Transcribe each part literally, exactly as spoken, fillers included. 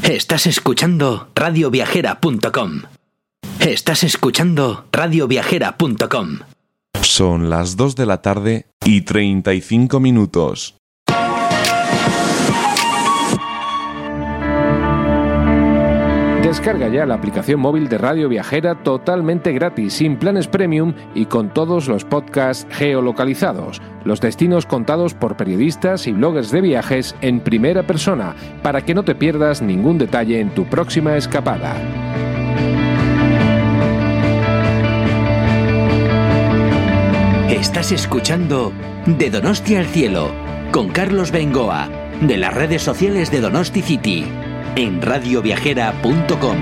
Estás escuchando radio viajera punto com. Estás escuchando radio viajera punto com. Son las dos de la tarde y treinta y cinco minutos. Descarga ya la aplicación móvil de Radio Viajera totalmente gratis, sin planes premium y con todos los podcasts geolocalizados, los destinos contados por periodistas y bloggers de viajes en primera persona, para que no te pierdas ningún detalle en tu próxima escapada. Estás escuchando De Donosti al Cielo, con Carlos Bengoa, de las redes sociales de Donosti City, en radio viajera punto com.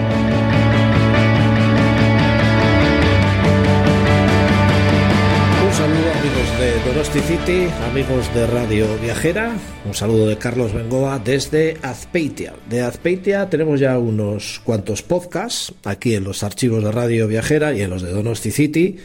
Un saludo, amigos de Donosti City, amigos de Radio Viajera. Un saludo de Carlos Bengoa desde Azpeitia. De Azpeitia tenemos ya unos cuantos podcasts aquí en los archivos de Radio Viajera y en los de Donosti City.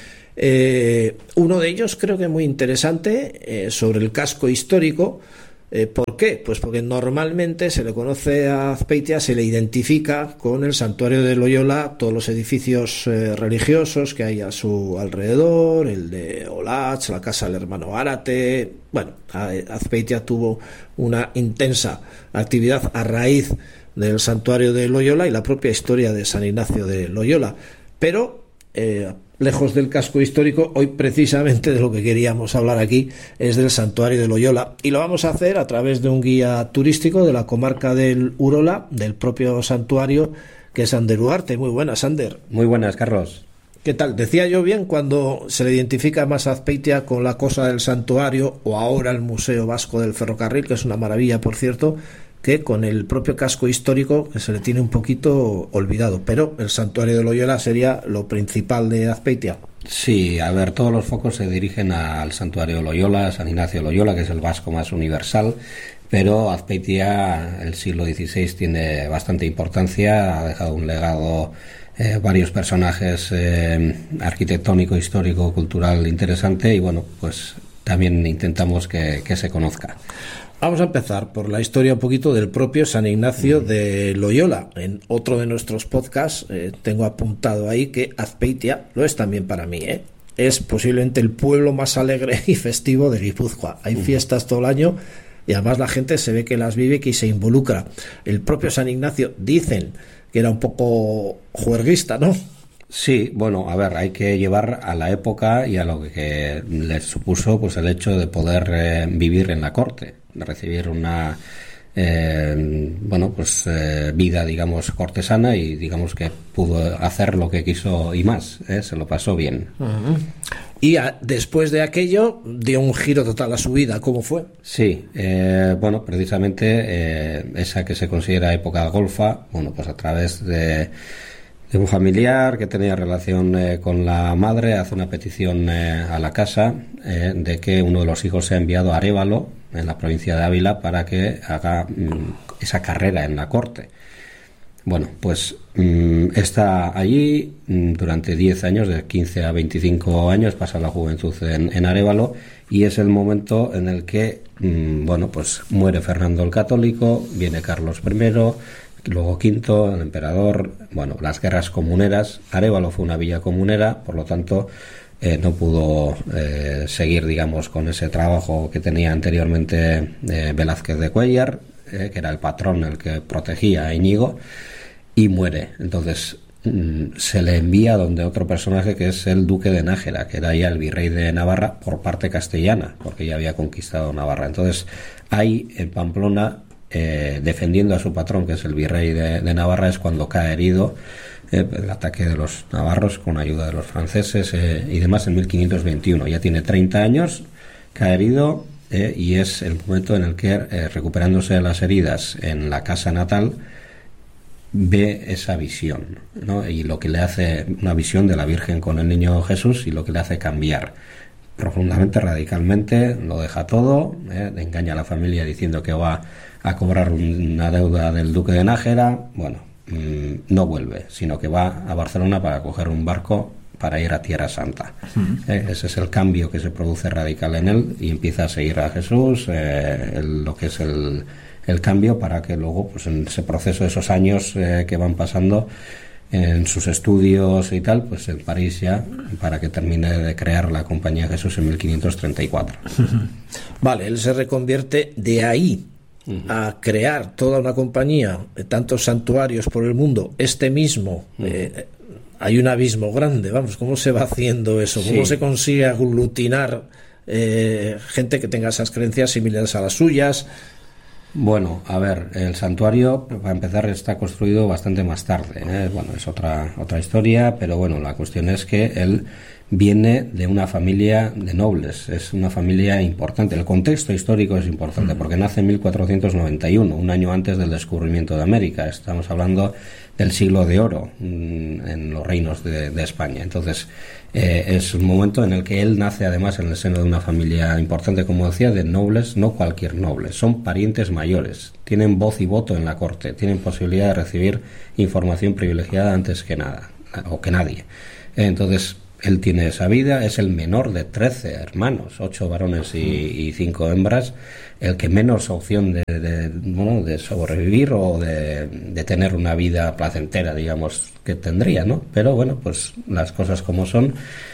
Eh, uno de ellos creo que muy interesante, eh, sobre el casco histórico. Eh, ¿Por qué? Pues porque normalmente se le conoce a Azpeitia, se le identifica con el santuario de Loyola, todos los edificios eh, religiosos que hay a su alrededor, el de Olatz, la casa del hermano Árate. Bueno, Azpeitia tuvo una intensa actividad a raíz del santuario de Loyola y la propia historia de San Ignacio de Loyola, pero eh, lejos del casco histórico, hoy precisamente de lo que queríamos hablar aquí es del santuario de Loyola, y lo vamos a hacer a través de un guía turístico de la comarca del Urola, del propio santuario, que es Ander Ugarte. Muy buenas, Ander. Muy buenas, Carlos. ¿Qué tal? Decía yo bien cuando se le identifica más a Azpeitia con la cosa del santuario, o ahora el Museo Vasco del Ferrocarril, que es una maravilla, por cierto, que con el propio casco histórico, que se le tiene un poquito olvidado, pero el santuario de Loyola sería lo principal de Azpeitia. Sí, a ver, todos los focos se dirigen al santuario de Loyola, San Ignacio de Loyola, que es el vasco más universal, pero Azpeitia, el siglo dieciséis, tiene bastante importancia, ha dejado un legado, eh, varios personajes eh, arquitectónico, histórico, cultural interesante, y bueno, pues también intentamos que, que se conozca. Vamos a empezar por la historia un poquito del propio San Ignacio de Loyola. En otro de nuestros podcasts eh, tengo apuntado ahí que Azpeitia, lo es también para mí, ¿eh? es posiblemente el pueblo más alegre y festivo de Guipúzcoa. Hay fiestas todo el año y además la gente se ve que las vive, que se involucra. El propio San Ignacio dicen que era un poco juerguista, ¿no? Sí, bueno, a ver, hay que llevar a la época y a lo que les supuso pues el hecho de poder eh, vivir en la corte, de recibir una eh, bueno pues eh, vida, digamos, cortesana, y digamos que pudo hacer lo que quiso y más, ¿eh? Se lo pasó bien. Uh-huh. Y a, después de aquello dio un giro total a su vida. ¿Cómo fue? Sí, eh, bueno, precisamente eh, esa que se considera época golfa, bueno, pues a través de de un familiar que tenía relación eh, con la madre, hace una petición eh, a la casa eh, de que uno de los hijos sea enviado a Arévalo, en la provincia de Ávila, para que haga mm, esa carrera en la corte. Bueno, pues mm, está allí mm, durante diez años, de quince a veinticinco años, pasa la juventud en, en Arévalo, y es el momento en el que mm, bueno, pues muere Fernando el Católico, viene Carlos primero, luego Quinto, el emperador, bueno, las guerras comuneras. Arévalo fue una villa comunera, por lo tanto eh, no pudo eh, seguir, digamos, con ese trabajo que tenía anteriormente eh, Velázquez de Cuéllar, eh, que era el patrón, el que protegía a Íñigo, y muere. Entonces mm, se le envía donde otro personaje, que es el duque de Nájera, que era ya el virrey de Navarra por parte castellana, porque ya había conquistado Navarra. Entonces ahí en Pamplona, Eh, defendiendo a su patrón, que es el virrey de, de Navarra, es cuando cae herido eh, el ataque de los navarros con ayuda de los franceses eh, y demás en mil quinientos veintiuno. Ya tiene treinta años, cae herido eh, y es el momento en el que, eh, recuperándose de las heridas en la casa natal, ve esa visión, ¿no? Y lo que le hace, una visión de la Virgen con el niño Jesús, y lo que le hace cambiar profundamente, radicalmente, lo deja todo, eh, engaña a la familia diciendo que va a cobrar una deuda del duque de Nájera. Bueno, mmm, no vuelve, sino que va a Barcelona para coger un barco para ir a Tierra Santa. Uh-huh. eh, ese es el cambio que se produce radical en él, y empieza a seguir a Jesús, eh, el, lo que es el, el cambio para que luego, pues en ese proceso, esos años eh, que van pasando en sus estudios y tal, pues en París ya, para que termine de crear la Compañía de Jesús en mil quinientos treinta y cuatro. Vale, él se reconvierte de ahí a crear toda una compañía, tantos santuarios por el mundo, este mismo, eh, hay un abismo grande, vamos, ¿cómo se va haciendo eso? ¿Cómo sí. se consigue aglutinar eh, gente que tenga esas creencias similares a las suyas? Bueno, a ver, el santuario, para empezar, está construido bastante más tarde, ¿eh? Bueno, es otra otra historia, pero bueno, la cuestión es que él viene de una familia de nobles, es una familia importante. El contexto histórico es importante, porque nace en mil cuatrocientos noventa y uno, un año antes del descubrimiento de América. Estamos hablando del siglo de oro en los reinos de, de España. Entonces, eh, es un momento en el que él nace además en el seno de una familia importante, como decía, de nobles, no cualquier noble, son parientes mayores, tienen voz y voto en la corte, tienen posibilidad de recibir información privilegiada antes que nada, o que nadie. Entonces, él tiene esa vida, es el menor de trece hermanos, ocho varones y, y cinco hembras, el que menos opción de, de, bueno, de sobrevivir o de, de tener una vida placentera, digamos, que tendría, ¿no? Pero bueno, pues las cosas como son,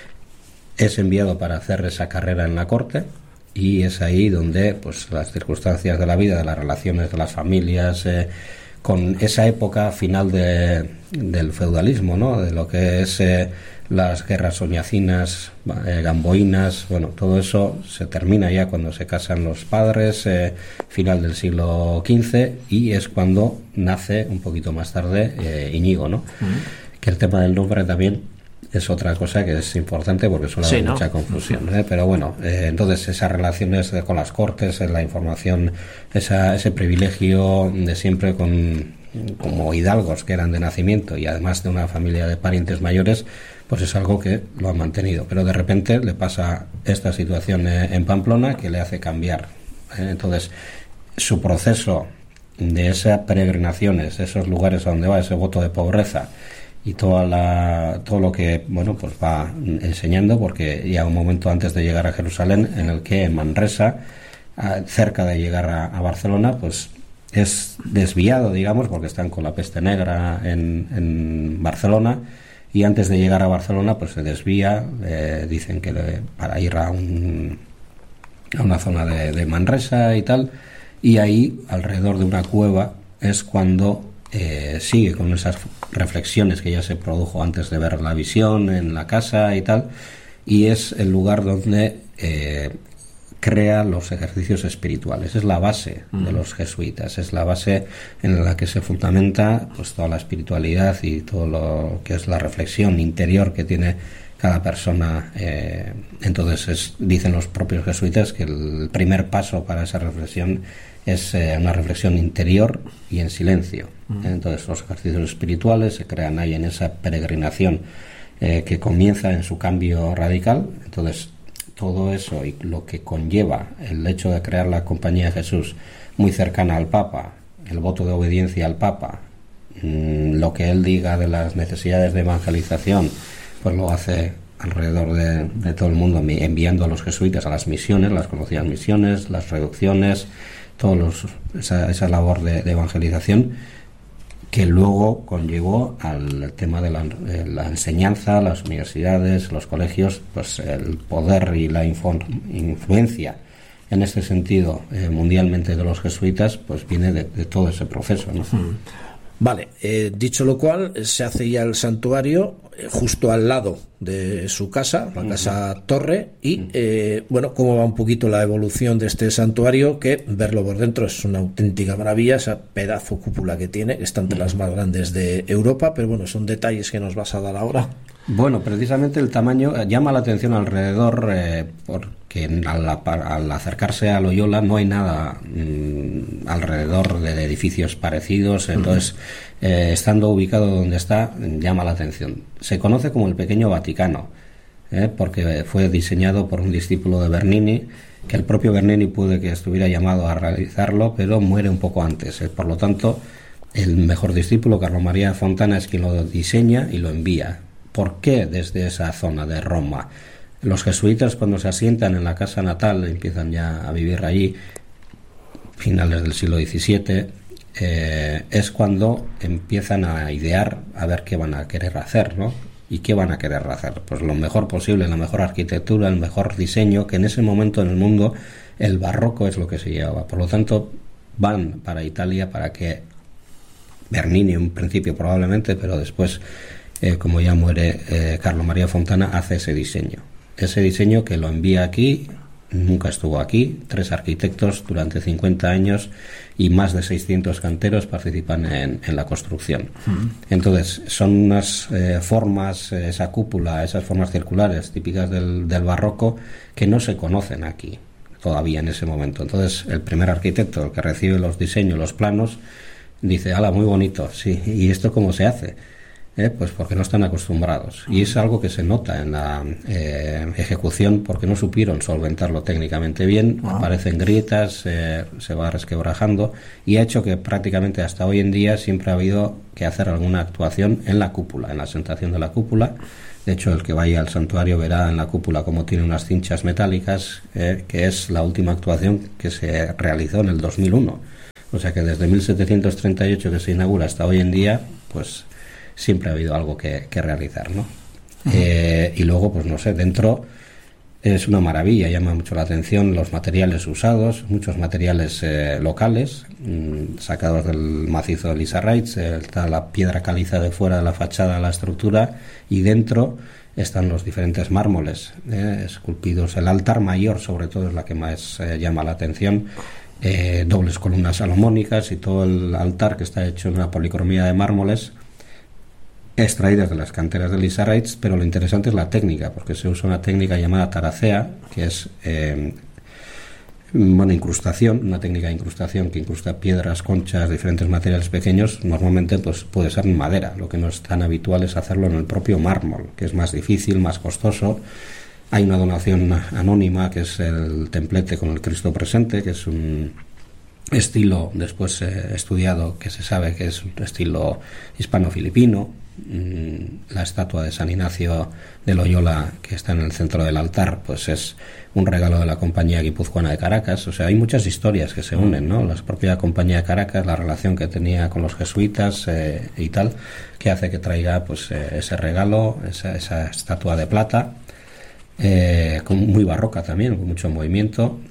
es enviado para hacer esa carrera en la corte y es ahí donde pues las circunstancias de la vida, de las relaciones de las familias, eh, con esa época final de, del feudalismo, ¿no? De lo que es eh, las guerras oñacinas, eh, gamboínas, bueno, todo eso se termina ya cuando se casan los padres, eh, final del siglo quince, y es cuando nace un poquito más tarde eh, Íñigo, ¿no? Uh-huh. Que el tema del nombre también es otra cosa que es importante porque suele haber sí, ¿no? mucha confusión, ¿eh? Pero bueno, eh, entonces esas relaciones con las cortes, la información, esa, ese privilegio de siempre con como hidalgos que eran de nacimiento y además de una familia de parientes mayores, pues es algo que lo han mantenido. Pero de repente le pasa esta situación eh, en Pamplona que le hace cambiar. ¿eh? Entonces, su proceso de esas peregrinaciones, esos lugares a donde va, ese voto de pobreza, y toda la, todo lo que bueno pues va enseñando, porque ya un momento antes de llegar a Jerusalén en el que en Manresa, cerca de llegar a, a Barcelona, pues es desviado, digamos, porque están con la peste negra en, en Barcelona, y antes de llegar a Barcelona pues se desvía, eh, dicen que le, para ir a, un, a una zona de, de Manresa y tal, y ahí alrededor de una cueva es cuando Eh, sigue con esas reflexiones que ya se produjo antes de ver la visión en la casa y tal, y es el lugar donde eh, crea los ejercicios espirituales. Es la base mm. de los jesuitas, es la base en la que se fundamenta pues toda la espiritualidad y todo lo que es la reflexión interior que tiene cada persona. Eh, entonces es, dicen los propios jesuitas que el primer paso para esa reflexión es eh, una reflexión interior y en silencio. Uh-huh. Entonces los ejercicios espirituales se crean ahí en esa peregrinación eh, que comienza en su cambio radical. Entonces todo eso y lo que conlleva el hecho de crear la Compañía de Jesús muy cercana al Papa, el voto de obediencia al Papa, mmm, lo que él diga de las necesidades de evangelización, pues lo hace alrededor de, de todo el mundo, enviando a los jesuitas a las misiones, las conocidas misiones, las reducciones, todos los, esa, esa labor de, de evangelización que luego conllevó al tema de la, de la enseñanza, las universidades, los colegios, pues el poder y la infor, influencia en este sentido eh, mundialmente de los jesuitas, pues viene de, de todo ese proceso, ¿no? Hmm. Vale, eh, dicho lo cual, se hace ya el santuario eh, justo al lado de su casa, la casa uh-huh. Torre, y eh, bueno, cómo va un poquito la evolución de este santuario, que verlo por dentro es una auténtica maravilla, esa pedazo cúpula que tiene, que está entre uh-huh. las más grandes de Europa, pero bueno, son detalles que nos vas a dar ahora. Bueno, precisamente el tamaño llama la atención alrededor, eh, porque al, al acercarse a Loyola no hay nada mmm, alrededor de edificios parecidos, entonces uh-huh. eh, estando ubicado donde está llama la atención. Se conoce como el Pequeño Vaticano, eh, porque fue diseñado por un discípulo de Bernini, que el propio Bernini puede que estuviera llamado a realizarlo, pero muere un poco antes, eh, por lo tanto el mejor discípulo, Carlo María Fontana, es quien lo diseña y lo envía. ¿Por qué desde esa zona de Roma? Los jesuitas, cuando se asientan en la casa natal, empiezan ya a vivir allí, finales del siglo diecisiete, eh, es cuando empiezan a idear a ver qué van a querer hacer, ¿no? ¿Y qué van a querer hacer? Pues lo mejor posible, la mejor arquitectura, el mejor diseño, que en ese momento en el mundo el barroco es lo que se llevaba. Por lo tanto, van para Italia para que Bernini, en un principio probablemente, pero después, eh, como ya muere eh, Carlo Maria Fontana, hace ese diseño. Ese diseño que lo envía aquí, nunca estuvo aquí, tres arquitectos durante cincuenta años y más de seiscientos canteros participan en, en la construcción. Uh-huh. Entonces, son unas eh, formas, eh, esa cúpula, esas formas circulares típicas del, del barroco que no se conocen aquí todavía en ese momento. Entonces, el primer arquitecto, el que recibe los diseños, los planos, dice, ala, muy bonito, sí, ¿y esto cómo se hace? Eh, pues porque no están acostumbrados. Y es algo que se nota en la eh, ejecución porque no supieron solventarlo técnicamente bien, ah. aparecen grietas, eh, se va resquebrajando y ha hecho que prácticamente hasta hoy en día siempre ha habido que hacer alguna actuación en la cúpula, en la asentación de la cúpula. De hecho, el que vaya al santuario verá en la cúpula cómo tiene unas cinchas metálicas, eh, que es la última actuación que se realizó en el dos mil uno. O sea que desde mil setecientos treinta y ocho que se inaugura hasta hoy en día, pues siempre ha habido algo que, que realizar, ¿no? Uh-huh. Eh, y luego, pues no sé, dentro es una maravilla, llama mucho la atención los materiales usados, muchos materiales eh, locales, mmm, sacados del macizo de Lizarraitz, eh, está la piedra caliza de fuera de la fachada de la estructura y dentro están los diferentes mármoles eh, esculpidos. El altar mayor, sobre todo, es la que más eh, llama la atención. Eh, dobles columnas salomónicas y todo el altar que está hecho en una policromía de mármoles extraídas de las canteras de Lizarraitz, pero lo interesante es la técnica, porque se usa una técnica llamada taracea, que es eh, bueno, incrustación, una técnica de incrustación que incrusta piedras, conchas, diferentes materiales pequeños. Normalmente pues puede ser en madera, lo que no es tan habitual es hacerlo en el propio mármol, que es más difícil, más costoso. Hay una donación anónima que es el templete con el Cristo presente, que es un estilo después eh, estudiado que se sabe que es un estilo hispano-filipino. La estatua de San Ignacio de Loyola que está en el centro del altar pues es un regalo de la Compañía Guipuzcoana de Caracas. O sea, hay muchas historias que se unen, ¿no? La propia Compañía de Caracas, la relación que tenía con los jesuitas eh, y tal, que hace que traiga pues eh, ese regalo, esa, esa estatua de plata eh, con, muy barroca también, con mucho movimiento.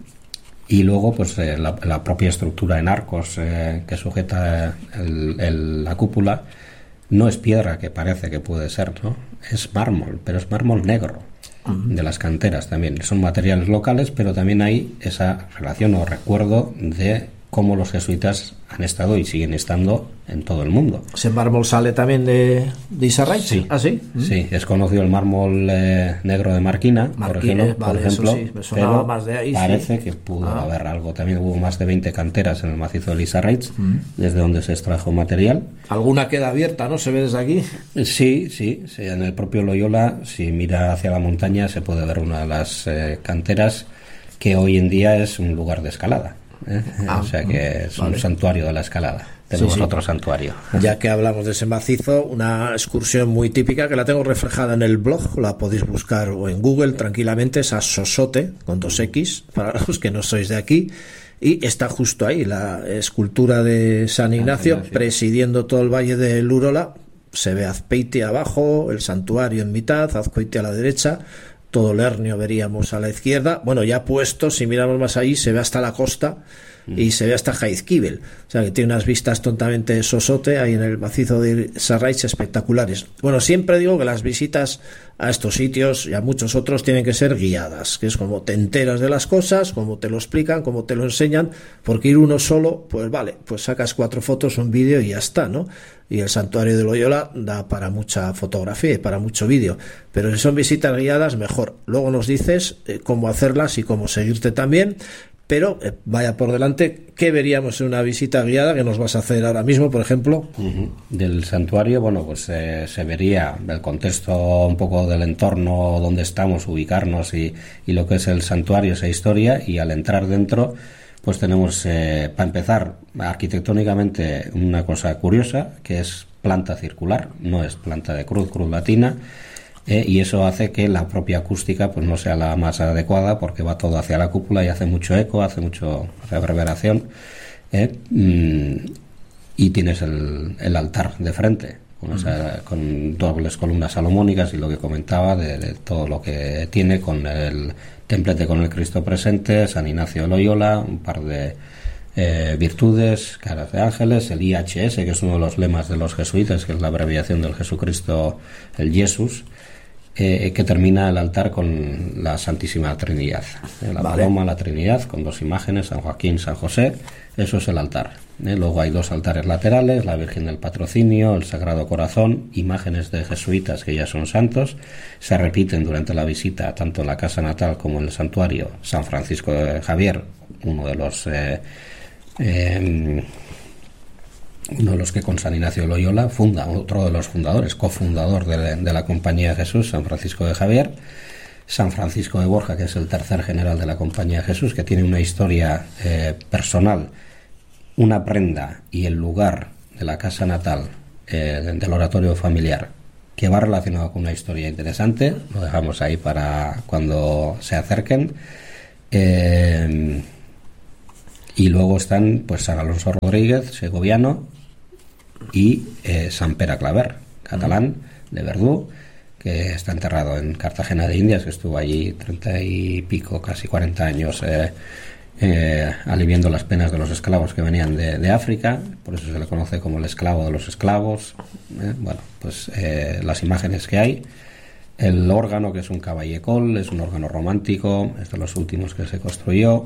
Y luego pues eh, la, la propia estructura en arcos eh, que sujeta el, el, la cúpula no es piedra, que parece que puede ser, ¿no? Es mármol, pero es mármol negro, uh-huh, de las canteras también. Son materiales locales, pero también hay esa relación o recuerdo de cómo los jesuitas han estado y siguen estando en todo el mundo. ¿Ese mármol sale también de, de Lizarraitz? Sí. ¿Ah, sí? ¿Mm? Sí, es conocido el mármol eh, negro de Marquina, Marquina, por ejemplo, vale, por ejemplo eso sí, me sonaba más de ahí, parece sí, que pudo ah. haber algo. También hubo más de veinte canteras en el macizo de Lizarraitz, ¿Mm? desde donde se extrajo material. ¿Alguna queda abierta, no? ¿Se ve desde aquí? Sí, sí, sí, en el propio Loyola, si mira hacia la montaña, se puede ver una de las eh, canteras que hoy en día es un lugar de escalada. ¿eh? Ah, o sea que es vale. un santuario de la escalada. Tenemos sí, sí. otro santuario. Ya que hablamos de ese macizo, una excursión muy típica que la tengo reflejada en el blog, la podéis buscar o en Google tranquilamente, es a Sosote con dos X para los que no sois de aquí, y está justo ahí la escultura de San Ignacio, Ignacio. presidiendo todo el valle del Urola. Se ve Azpeitia abajo, el santuario en mitad, Azcoitia a la derecha, todo Lernio veríamos a la izquierda. Bueno, ya puesto, si miramos más ahí, se ve hasta la costa y se ve hasta Jaizkibel, o sea que tiene unas vistas tontamente Sosote ahí en el macizo de Lizarraitz espectaculares. Bueno, siempre digo que las visitas a estos sitios y a muchos otros tienen que ser guiadas, que es como te enteras de las cosas, como te lo explican, como te lo enseñan, porque ir uno solo, pues vale, pues sacas cuatro fotos, un vídeo y ya está, ¿no? Y el santuario de Loyola da para mucha fotografía y para mucho vídeo, pero si son visitas guiadas, mejor. Luego nos dices eh, cómo hacerlas y cómo seguirte también. Pero eh, vaya por delante, ¿qué veríamos en una visita guiada que nos vas a hacer ahora mismo, por ejemplo? Uh-huh. Del santuario, bueno, pues eh, se vería el contexto un poco del entorno donde estamos, ubicarnos y, y lo que es el santuario, esa historia, y al entrar dentro, pues tenemos, eh, para empezar, arquitectónicamente una cosa curiosa, que es planta circular, no es planta de cruz, cruz latina. eh, y eso hace que la propia acústica pues no sea la más adecuada, porque va todo hacia la cúpula y hace mucho eco, hace mucho reverberación, eh, mm, y tienes el, el altar de frente con, esa, con dobles columnas salomónicas y lo que comentaba de, de todo lo que tiene, con el templete con el Cristo presente, San Ignacio de Loyola, un par de eh, virtudes, caras de ángeles, el I H S, que es uno de los lemas de los jesuitas, que es la abreviación del Jesucristo, el Jesús, eh, que termina el altar con la Santísima Trinidad, eh, la vale. paloma, la Trinidad, con dos imágenes, San Joaquín, San José. Eso es el altar. Eh, luego hay dos altares laterales, la Virgen del Patrocinio, el Sagrado Corazón, imágenes de jesuitas que ya son santos. Se repiten durante la visita tanto en la casa natal como en el santuario San Francisco de Javier, uno de los eh, eh, uno de los que con San Ignacio de Loyola funda, otro de los fundadores, cofundador de, de la Compañía de Jesús, San Francisco de Javier. San Francisco de Borja, que es el tercer general de la Compañía de Jesús, que tiene una historia eh, personal, una prenda y el lugar de la casa natal eh, del oratorio familiar, que va relacionado con una historia interesante. Lo dejamos ahí para cuando se acerquen. Eh, y luego están pues San Alonso Rodríguez, segoviano, y eh, San Pere Claver, catalán, de Verdú, que está enterrado en Cartagena de Indias, que estuvo allí treinta y pico, casi cuarenta años, eh, eh, aliviando las penas de los esclavos que venían de, de África. Por eso se le conoce como el esclavo de los esclavos. Eh, bueno, pues eh, las imágenes que hay. El órgano, que es un caballecol, es un órgano romántico, es de los últimos que se construyó.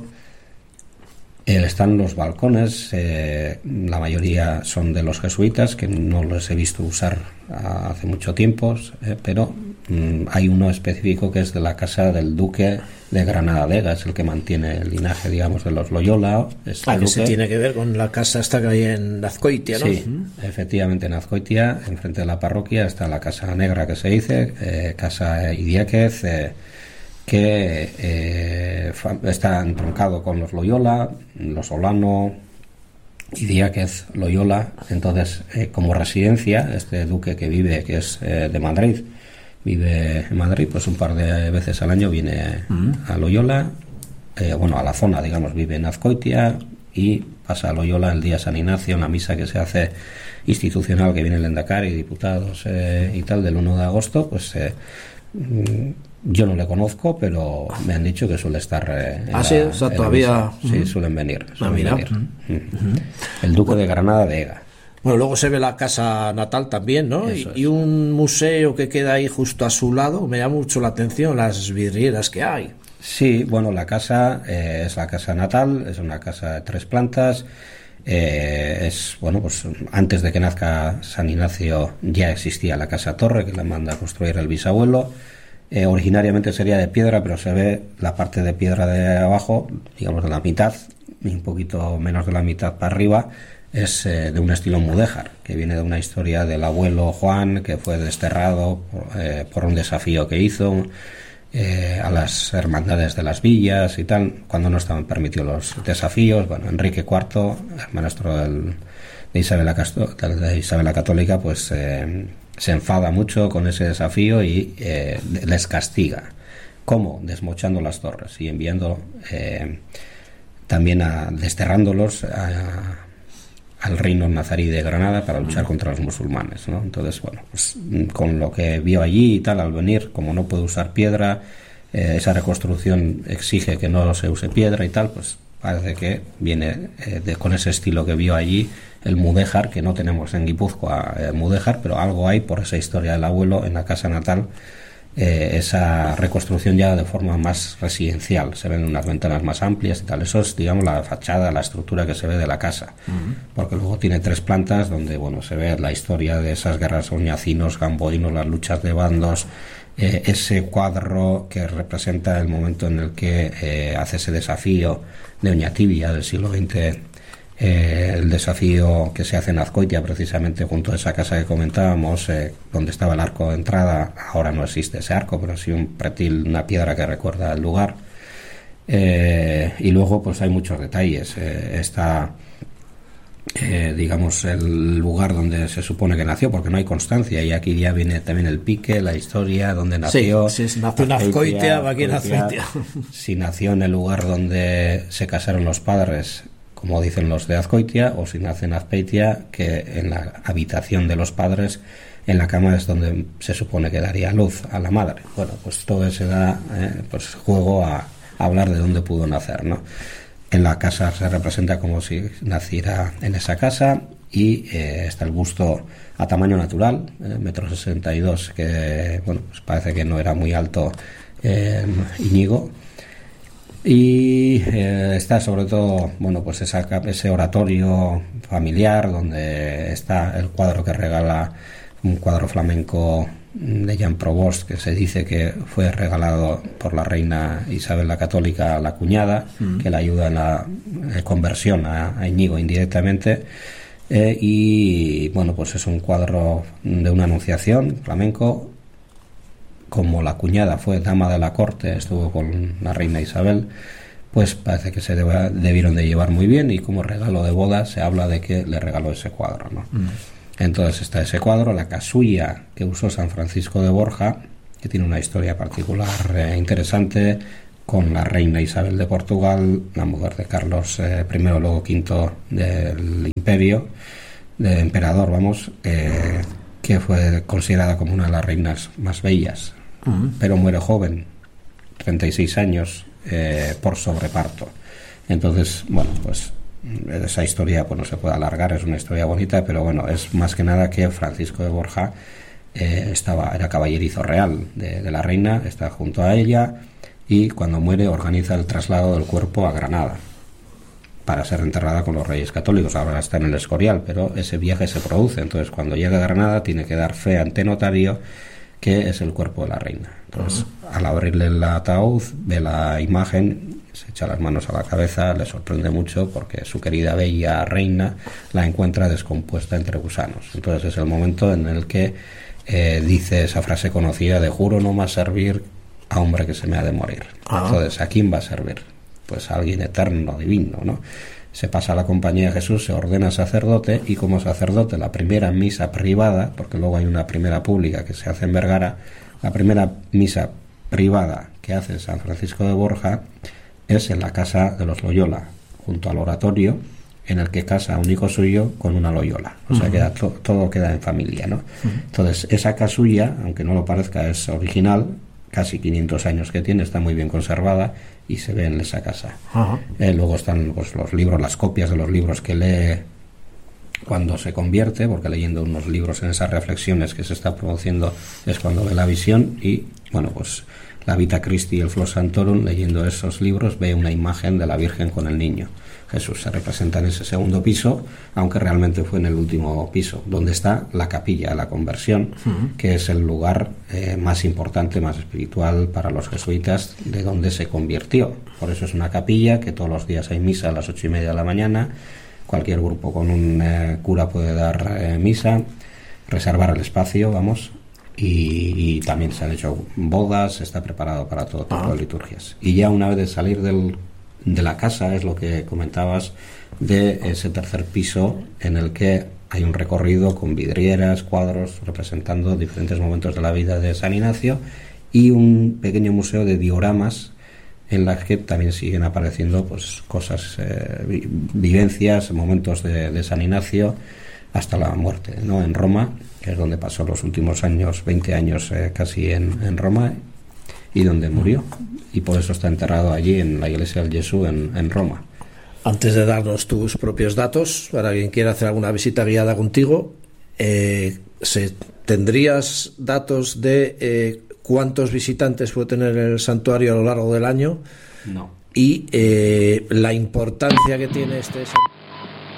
Eh, están los balcones, eh, la mayoría son de los jesuitas, que no los he visto usar a, hace mucho tiempo, eh, pero mm, hay uno específico que es de la casa del duque de Granada, es el que mantiene el linaje, digamos, de los Loyola. Este ah, que duque. se tiene que ver con la casa esta que hay en Azcoitia, ¿no? Sí, uh-huh. Efectivamente, en Azcoitia, enfrente de la parroquia, está la Casa Negra, que se dice, eh, Casa Idiáquez, eh, que eh, está entroncado con los Loyola, los Olano, Idiáquez, Loyola. Entonces, eh, como residencia, este duque que vive, que es eh, de Madrid, vive en Madrid, pues un par de veces al año viene mm. a Loyola, eh, bueno, a la zona, digamos, vive en Azcoitia y pasa a Loyola el día San Ignacio, en la misa que se hace institucional, que viene el Endacari, diputados eh, y tal, del uno de agosto, pues eh, yo no le conozco, pero me han dicho que suele estar eh, en ah, la, sí, o sea, todavía sí, uh-huh. suelen venir, suelen ah, mira. venir. Uh-huh. Uh-huh. El duque de Granada de Ega. Bueno, luego se ve la casa natal también, ¿no? Y, y un museo que queda ahí justo a su lado. Me llama mucho la atención las vidrieras que hay. Sí, bueno, la casa eh, es la casa natal, es una casa de tres plantas. Eh, es, bueno, pues antes de que nazca San Ignacio ya existía la casa torre, que la manda a construir el bisabuelo. Eh, originariamente sería de piedra, pero se ve la parte de piedra de abajo, digamos de la mitad, y un poquito menos de la mitad para arriba, es eh, de un estilo mudéjar, que viene de una historia del abuelo Juan, que fue desterrado por, eh, por un desafío que hizo eh, a las hermandades de las villas y tal, cuando no estaban permitidos los desafíos. Bueno, Enrique cuarto, hermanastro del, de, Isabel la, de Isabel la Católica, pues eh, se enfada mucho con ese desafío y eh, les castiga. ¿Cómo? Desmochando las torres y enviando eh, también a desterrándolos a al reino nazarí de Granada para luchar contra los musulmanes, ¿no? Entonces, bueno, pues con lo que vio allí y tal, al venir, como no puede usar piedra, eh, esa reconstrucción exige que no se use piedra y tal, pues parece que viene eh, de, con ese estilo que vio allí, el mudéjar, que no tenemos en Guipúzcoa eh, mudéjar, pero algo hay por esa historia del abuelo en la casa natal. Eh, esa reconstrucción ya de forma más residencial, se ven unas ventanas más amplias y tal. Eso es, digamos, la fachada, la estructura que se ve de la casa, uh-huh. porque luego tiene tres plantas donde, bueno, se ve la historia de esas guerras oñacinos, gamboinos, las luchas de bandos, eh, ese cuadro que representa el momento en el que eh, hace ese desafío de Oñatibia del siglo veinte. Eh, el desafío que se hace en Azcoitia, precisamente junto a esa casa que comentábamos, eh, donde estaba el arco de entrada. Ahora no existe ese arco, pero sí un pretil, una piedra que recuerda el lugar. Eh, y luego pues hay muchos detalles. Eh, está eh, digamos, el lugar donde se supone que nació, porque no hay constancia, y aquí ya viene también el pique, la historia, donde nació. Sí, sí, nació en Azcoitia, va aquí en Azcoitia. Si nació en el lugar donde se casaron los padres, como dicen los de Azcoitia, o si nace en Azpeitia, que en la habitación de los padres, en la cama, es donde se supone que daría luz a la madre. Bueno, pues todo ese da eh, pues juego a, a hablar de dónde pudo nacer, ¿no? En la casa se representa como si naciera en esa casa, y eh, está el busto a tamaño natural, eh, metro sesenta y dos, que bueno, pues parece que no era muy alto eh, Íñigo. Y eh, está sobre todo, bueno, pues esa, ese oratorio familiar donde está el cuadro que regala, un cuadro flamenco de Jean Provost, que se dice que fue regalado por la reina Isabel la Católica a la cuñada, mm. que le ayuda en la eh, conversión a, a Íñigo indirectamente. Eh, y bueno, pues es un cuadro de una anunciación flamenco. Como la cuñada fue dama de la corte, estuvo con la reina Isabel, pues parece que se deba, debieron de llevar muy bien, y como regalo de boda se habla de que le regaló ese cuadro, ¿no? Mm. Entonces está ese cuadro, la casulla que usó San Francisco de Borja, que tiene una historia particular eh, interesante, con la reina Isabel de Portugal, la mujer de Carlos eh, I, luego quinto del imperio, de emperador, vamos, eh, que fue considerada como una de las reinas más bellas, uh-huh. pero muere joven, treinta y seis años, eh, por sobreparto. Entonces, bueno, pues esa historia pues no se puede alargar, es una historia bonita, pero bueno, es más que nada que Francisco de Borja eh, estaba era caballerizo real de, de la reina, está junto a ella, y cuando muere organiza el traslado del cuerpo a Granada para ser enterrada con los Reyes Católicos. Ahora está en el Escorial, pero ese viaje se produce. Entonces, cuando llega a Granada, tiene que dar fe ante notario que es el cuerpo de la reina. Entonces, uh-huh. al abrirle el ataúd, ve la imagen, se echa las manos a la cabeza, le sorprende mucho porque su querida bella reina la encuentra descompuesta entre gusanos. Entonces, es el momento en el que eh, dice esa frase conocida de juro no más servir a hombre que se me ha de morir. Uh-huh. Entonces, ¿a quién va a servir? Pues a alguien eterno, divino, ¿no? Se pasa a la compañía de Jesús, se ordena sacerdote, y como sacerdote la primera misa privada, porque luego hay una primera pública que se hace en Vergara, la primera misa privada que hace San Francisco de Borja es en la casa de los Loyola, junto al oratorio, en el que casa un hijo suyo con una Loyola. O sea, uh-huh. queda to- todo queda en familia, ¿no? Uh-huh. Entonces, esa casulla, aunque no lo parezca, es original, casi quinientos años que tiene, está muy bien conservada y se ve en esa casa. Uh-huh. Eh, luego están pues, los libros, las copias de los libros que lee cuando se convierte, porque leyendo unos libros en esas reflexiones que se está produciendo es cuando ve la visión, y bueno, pues la Vita Christi y el Flor Santorum, leyendo esos libros ve una imagen de la Virgen con el niño Jesús. Se representa en ese segundo piso, aunque realmente fue en el último piso, donde está la capilla de la conversión, uh-huh. que es el lugar eh, más importante, más espiritual para los jesuitas, de donde se convirtió. Por eso es una capilla que todos los días hay misa a las ocho y media de la mañana. Cualquier grupo con un eh, cura puede dar eh, misa, reservar el espacio, vamos, y, y también se han hecho bodas, está preparado para todo tipo uh-huh. de liturgias. Y ya una vez de salir del de la casa, es lo que comentabas, de ese tercer piso en el que hay un recorrido con vidrieras, cuadros representando diferentes momentos de la vida de San Ignacio, y un pequeño museo de dioramas en las que también siguen apareciendo pues cosas, eh, vivencias, momentos de, de San Ignacio hasta la muerte, ¿no? En Roma, que es donde pasó los últimos años, veinte años eh, casi en, en Roma, y donde murió, y por eso está enterrado allí en la iglesia del Jesús en, en Roma. Antes de darnos tus propios datos, para quien quiera hacer alguna visita guiada contigo, eh, se, ¿tendrías datos de eh, cuántos visitantes puede tener el santuario a lo largo del año? No. Y eh, la importancia que tiene este santuario.